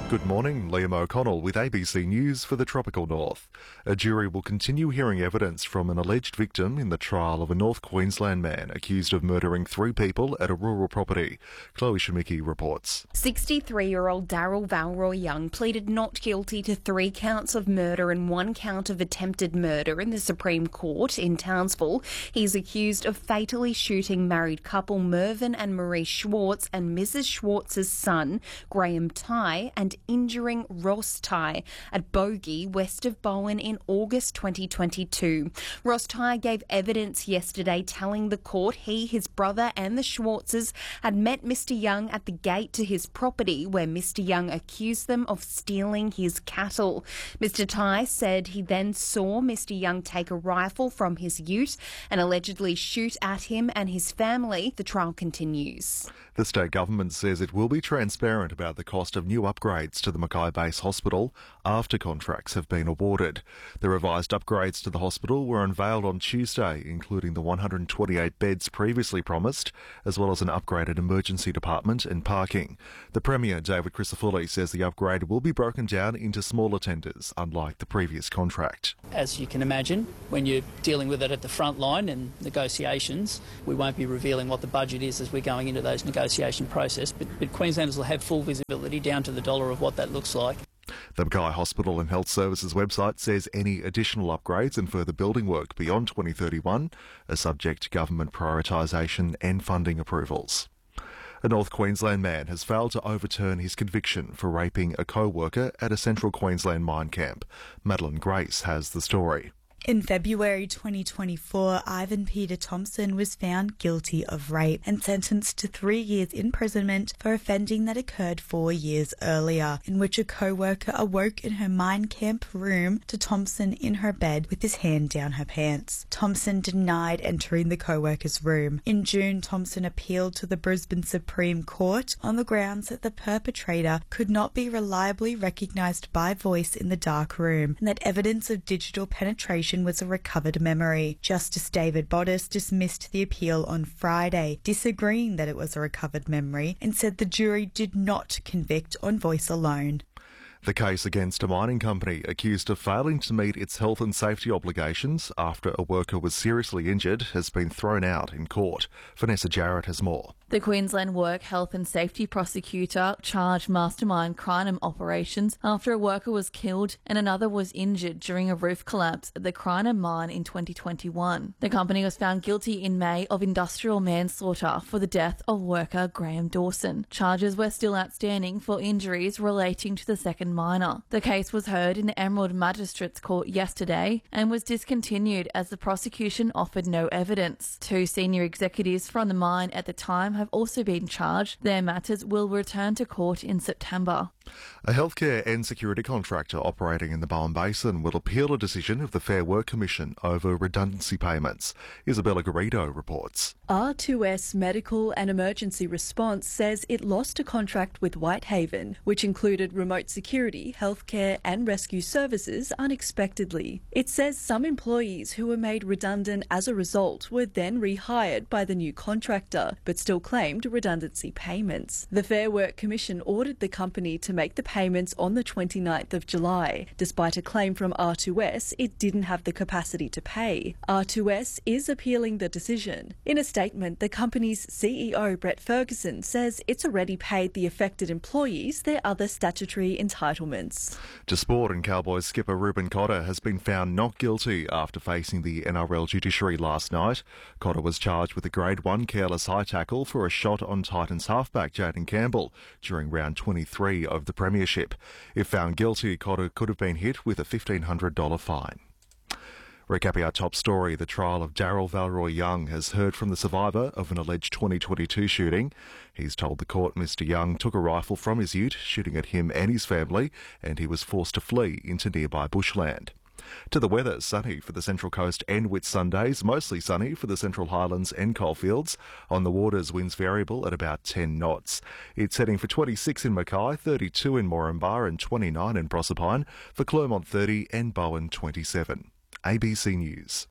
Good morning, Liam O'Connell with ABC News for the Tropical North. A jury will continue hearing evidence from an alleged victim in the trial of a North Queensland man accused of murdering 3 people at a rural property. Chloe Shemicki reports. 63-year-old Daryl Valroy Young pleaded not guilty to 3 counts of murder and 1 count of attempted murder in the Supreme Court in Townsville. He's accused of fatally shooting married couple Mervyn and Marie Schwartz and Mrs. Schwartz's son, Graham Tighe, and injuring Ross Tighe at Bogey, west of Bowen, in August 2022. Ross Tighe gave evidence yesterday telling the court he, his brother and the Schwartzes had met Mr. Young at the gate to his property where Mr. Young accused them of stealing his cattle. Mr. Tighe said he then saw Mr. Young take a rifle from his ute and allegedly shoot at him and his family. The trial continues. The state government says it will be transparent about the cost of new upgrades to the Mackay Base Hospital after contracts have been awarded. The revised upgrades to the hospital were unveiled on Tuesday, including the 128 beds previously promised, as well as an upgraded emergency department and parking. The Premier, David Crisafulli, says the upgrade will be broken down into smaller tenders, unlike the previous contract. As you can imagine, when you're dealing with it at the front line in negotiations, we won't be revealing what the budget is as we're going into those negotiation process, but Queenslanders will have full visibility down to the dollar of what that looks like. The Mackay Hospital and Health Services website says any additional upgrades and further building work beyond 2031 are subject to government prioritisation and funding approvals. A North Queensland man has failed to overturn his conviction for raping a co-worker at a Central Queensland mine camp. Madeline Grace has the story. In February 2024, Ivan Peter Thompson was found guilty of rape and sentenced to 3 years imprisonment for offending that occurred 4 years earlier, in which a co-worker awoke in her mine camp room to Thompson in her bed with his hand down her pants. Thompson denied entering the co-worker's room. In June, Thompson appealed to the Brisbane Supreme Court on the grounds that the perpetrator could not be reliably recognised by voice in the dark room and that evidence of digital penetration was a recovered memory. Justice David Bottis dismissed the appeal on Friday, disagreeing that it was a recovered memory, and said the jury did not convict on voice alone. The case against a mining company accused of failing to meet its health and safety obligations after a worker was seriously injured has been thrown out in court. Vanessa Jarrett has more. The Queensland Work Health and Safety Prosecutor charged Mastermind Crinum operations after a worker was killed and another was injured during a roof collapse at the Crinum mine in 2021. The company was found guilty in May of industrial manslaughter for the death of worker Graham Dawson. Charges were still outstanding for injuries relating to the second miner. The case was heard in the Emerald Magistrates Court yesterday and was discontinued as the prosecution offered no evidence. 2 senior executives from the mine at the time have also been charged. Their matters will return to court in September. A healthcare and security contractor operating in the Bowen Basin will appeal a decision of the Fair Work Commission over redundancy payments. Isabella Garrido reports. R2S Medical and Emergency Response says it lost a contract with Whitehaven, which included remote security, healthcare and rescue services unexpectedly. It says some employees who were made redundant as a result were then rehired by the new contractor, but still claimed redundancy payments. The Fair Work Commission ordered the company to make the payments on the 29th of July. Despite a claim from R2S, it didn't have the capacity to pay. R2S is appealing the decision. In a statement, the company's CEO, Brett Ferguson, says it's already paid the affected employees their other statutory entitlements. To sport, and Cowboys skipper Ruben Cotter has been found not guilty after facing the NRL judiciary last night. Cotter was charged with a Grade 1 careless high tackle for a shot on Titans halfback Jayden Campbell during round 23 of the Premiership. If found guilty, Cotter could have been hit with a $1,500 fine. Recapping our top story, the trial of Daryl Valroy Young has heard from the survivor of an alleged 2022 shooting. He's told the court Mr. Young took a rifle from his ute, shooting at him and his family, and he was forced to flee into nearby bushland. To the weather, sunny for the Central Coast and Whitsundays, mostly sunny for the Central Highlands and Coalfields. On the waters, winds variable at about 10 knots. It's heading for 26 in Mackay, 32 in Moranbah and 29 in Proserpine, for Clermont 30 and Bowen 27. ABC News.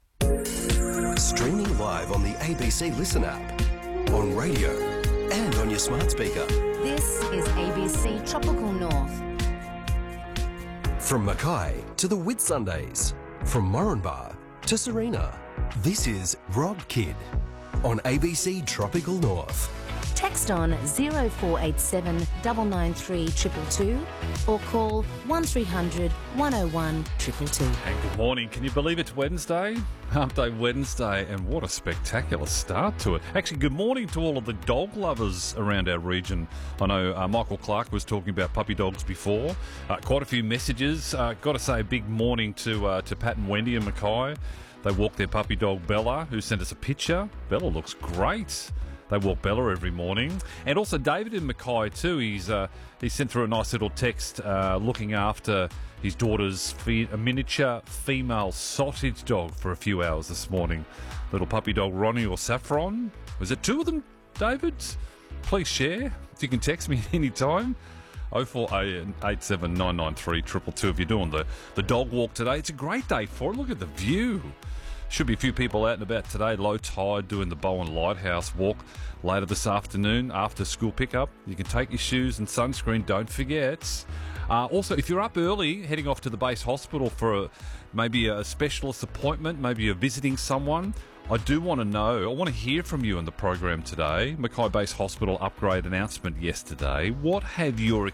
Streaming live on the ABC Listen app, on radio and on your smart speaker. This is ABC Tropical North. From Mackay to the Whitsundays. From Moranbah to Serena. This is Rob Kidd on ABC Tropical North. Text on 0487 993 222 or call 1300 101 222. And good morning. Can you believe it's Wednesday? Hump Day Wednesday, and what a spectacular start to it. Actually, good morning to all of the dog lovers around our region. I know Michael Clark was talking about puppy dogs before. Quite a few messages. Got to say a big morning to Pat and Wendy and Mackay. They walked their puppy dog Bella, who sent us a picture. Bella looks great. They walk Bella every morning. And also David in Mackay too. He's sent through a nice little text looking after his daughter's a miniature female sausage dog for a few hours this morning. Little puppy dog Ronnie or Saffron. Was it two of them, David? Please share. You can text me anytime. 0487 993 222 if you're doing the dog walk today. It's a great day for it. Look at the view. Should be a few people out and about today, low tide, doing the Bowen Lighthouse walk later this afternoon after school pickup. You can take your shoes and sunscreen, don't forget. Also, if you're up early, heading off to the base hospital for maybe a specialist appointment, maybe you're visiting someone, I do want to know, I want to hear from you in the program today. Mackay Base Hospital upgrade announcement yesterday. What have your